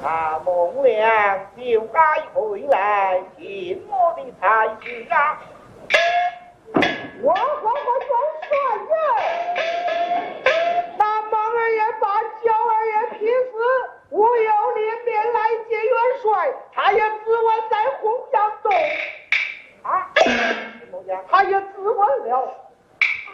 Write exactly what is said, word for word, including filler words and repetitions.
啊，孟良就该回来见我的才是啊！ 我我我总算呀！